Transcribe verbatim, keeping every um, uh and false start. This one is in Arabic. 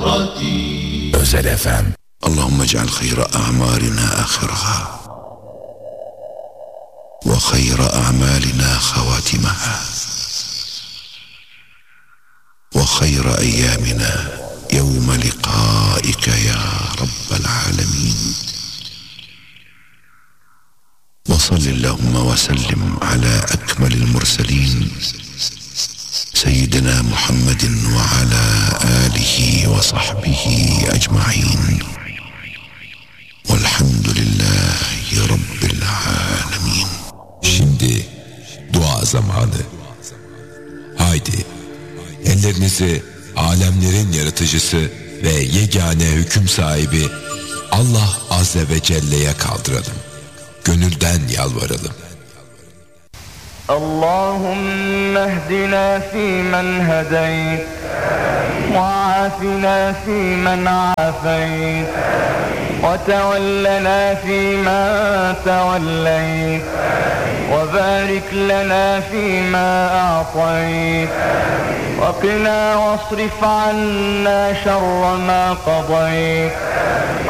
Özel F M. اللهم اجعل خير أعمالنا آخرها وخير أعمالنا خواتمها وخير أيامنا يوم لقائك يا رب العالمين. وصل اللهم وسلم على أكمل المرسلين سيدنا محمد وعلى آله وصحبه أجمعين والحمد لله رب العالمين. Şimdi dua zamanı. Haydi ellerinizi alemlerin yaratıcısı ve yegane hüküm sahibi Allah Azze ve Celle'ye kaldıralım. Gönülden yalvaralım. اللهم اهدنا فيمن هديت وعافنا فيمن عافيت وتولنا فيما توليت وبارك لنا فيما أعطيت وقنا واصرف عنا شر ما قضيت